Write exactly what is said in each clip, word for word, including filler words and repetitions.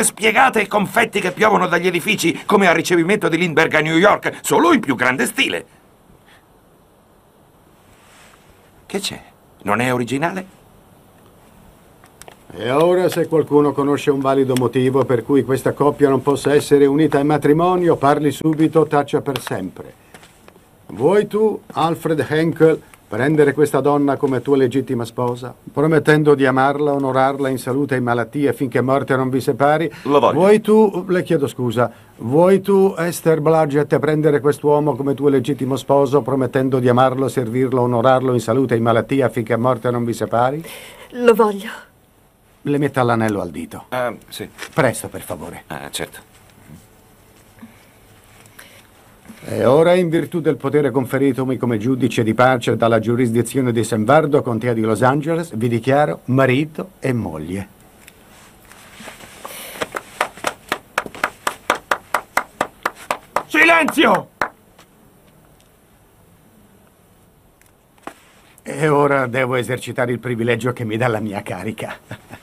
scene spiegate e confetti che piovono dagli edifici come al ricevimento di Lindbergh a New York, solo in più grande stile. Che c'è? Non è originale? E ora, se qualcuno conosce un valido motivo per cui questa coppia non possa essere unita in matrimonio, parli subito, taccia per sempre. Vuoi tu, Alfred Henkel, prendere questa donna come tua legittima sposa, promettendo di amarla, onorarla in salute e in malattia finché morte non vi separi? Lo voglio. Vuoi tu, le chiedo scusa, vuoi tu, Esther Blodgett, prendere quest'uomo come tuo legittimo sposo, promettendo di amarlo, servirlo, onorarlo in salute e in malattia finché morte non vi separi? Lo voglio. Le metta l'anello al dito. Ah, sì. Presto, per favore. Ah, certo. E ora, in virtù del potere conferitomi come giudice di pace dalla giurisdizione di San Vardo, contea di Los Angeles, vi dichiaro marito e moglie. Silenzio! E ora devo esercitare il privilegio che mi dà la mia carica.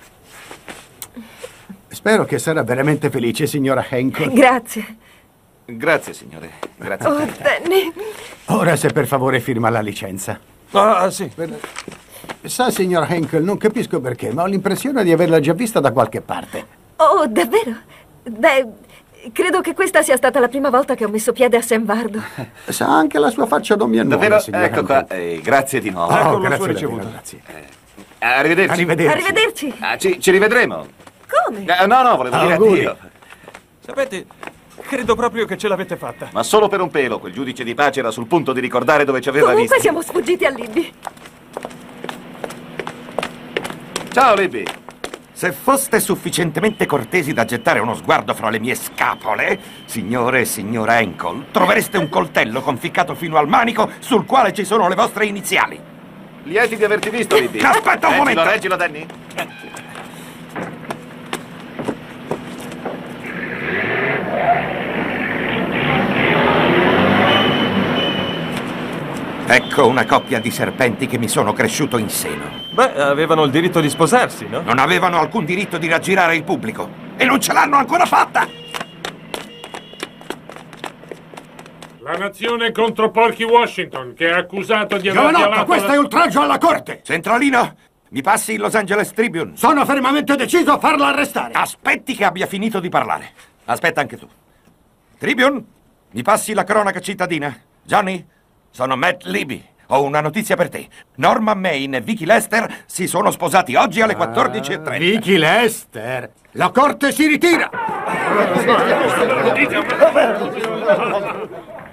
Spero che sarà veramente felice, signora Henkel. Grazie. Grazie, signore. Grazie. Oh, Danny. Ora, se per favore firma la licenza. Ah, sì. Sa, signor Henkel, non capisco perché, ma ho l'impressione di averla già vista da qualche parte. Oh, davvero? Beh, credo che questa sia stata la prima volta che ho messo piede a San Vardo. Sa, anche la sua faccia non mi annoia, Davvero? signor Ecco Henkel. qua. Eh, grazie di nuovo. Oh, Ecco la grazie sua davvero, ricevuta. grazie. Arrivederci. Arrivederci. Arrivederci. Ah, ci, ci rivedremo. Come? Eh, no, no, volevo dire Auguri. addio. Sapete, credo proprio che ce l'avete fatta. Ma solo per un pelo. Quel giudice di pace era sul punto di ricordare dove ci aveva Comunque visti. siamo sfuggiti a Libby. Ciao, Libby. Se foste sufficientemente cortesi da gettare uno sguardo fra le mie scapole, signore e signora Henkel, trovereste un coltello conficcato fino al manico sul quale ci sono le vostre iniziali. Lieti di averti visto, Libby. Aspetta un reggilo, momento. Reggilo, Danny. Ecco una coppia di serpenti che mi sono cresciuto in seno. Beh, avevano il diritto di sposarsi, no? Non avevano alcun diritto di raggirare il pubblico. E non ce l'hanno ancora fatta! La nazione contro Porky Washington, che è accusato di aver Giovanotto, violato questo la... è oltraggio alla corte! Centralino, mi passi il Los Angeles Tribune. Sono fermamente deciso a farla arrestare! Aspetti che abbia finito di parlare. Aspetta anche tu. Tribune, mi passi la cronaca cittadina. Johnny, sono Matt Libby. Ho una notizia per te. Norma Main e Vicky Lester si sono sposati oggi alle quattordici e trenta. Vicky Lester! La corte si ritira!